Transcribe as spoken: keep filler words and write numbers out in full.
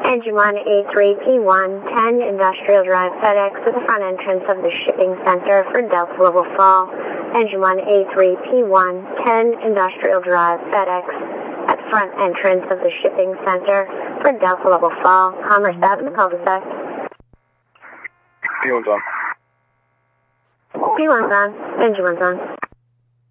Engine one A three P one, ten Industrial Drive FedEx at the front entrance of the shipping center for Delta Level Fall. Engine one A three P one, ten Industrial Drive FedEx at front entrance of the shipping center for Delta Level Fall. Commerce Avenue, cul-de-sac. P one's on. P one's on. Engine one's on.